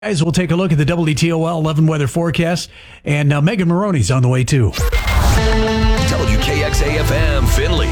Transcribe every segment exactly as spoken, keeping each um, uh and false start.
Guys, we'll take a look at the W T O L eleven weather forecast, and uh, Megan Maroney's on the way too. W K X A F M Findlay.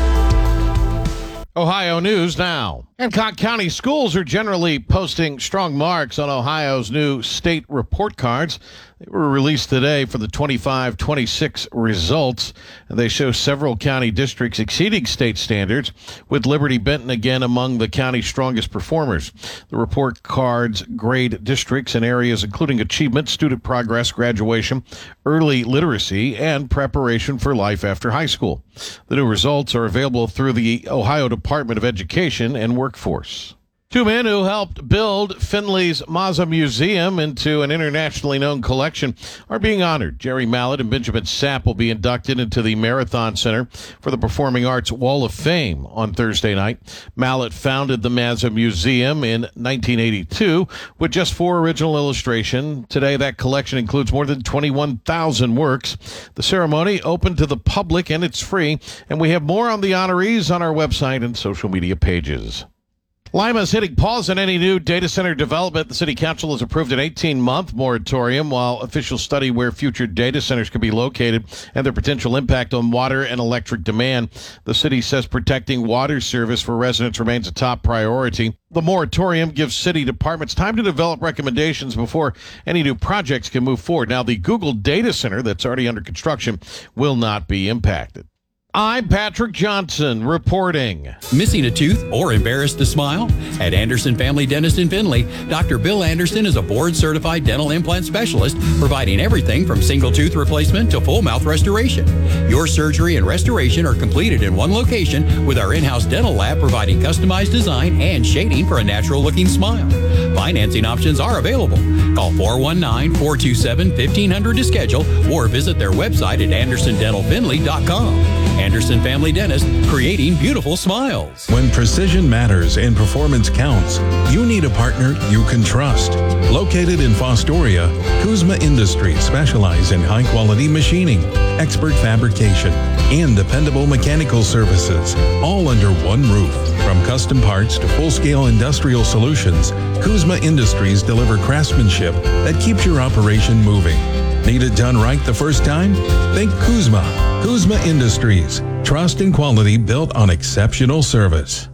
Ohio news now. Hancock County schools are generally posting strong marks on Ohio's new state report cards. They were released today for the twenty-five twenty-six results, and they show several county districts exceeding state standards, with Liberty Benton again among the county's strongest performers. The report cards grade districts in areas including achievement, student progress, graduation, early literacy, and preparation for life after high school. The new results are available through the Ohio Department of Education and Workforce. Two men who helped build Findlay's Mazza Museum into an internationally known collection are being honored. Jerry Mallett and Benjamin Sapp will be inducted into the Marathon Center for the Performing Arts Wall of Fame on Thursday night. Mallett founded the Mazza Museum in nineteen eighty-two with just four original illustrations. Today, that collection includes more than twenty-one thousand works. The ceremony open to the public and it's free, and we have more on the honorees on our website and social media pages. Lima is hitting pause on any new data center development. The city council has approved an eighteen-month moratorium while officials study where future data centers could be located and their potential impact on water and electric demand. The city says protecting water service for residents remains a top priority. The moratorium gives city departments time to develop recommendations before any new projects can move forward. Now, the Google data center that's already under construction will not be impacted. I'm Patrick Johnson reporting. Missing a tooth or embarrassed to smile? At Anderson Family Dentist in Findlay, Doctor Bill Anderson is a board-certified dental implant specialist providing everything from single tooth replacement to full mouth restoration. Your surgery and restoration are completed in one location with our in-house dental lab providing customized design and shading for a natural-looking smile. Financing options are available. Call four one nine, four two seven, one five zero zero to schedule or visit their website at anderson dental findlay dot com. Anderson Family Dentist, creating beautiful smiles. When precision matters and performance counts, you need a partner you can trust. Located in Fostoria, Kuzma Industries specialize in high-quality machining, expert fabrication, and dependable mechanical services, all under one roof. From custom parts to full-scale industrial solutions, Kuzma Industries deliver craftsmanship that keeps your operation moving. Need it done right the first time? Think Kuzma. Kuzma Industries. Trust and quality built on exceptional service.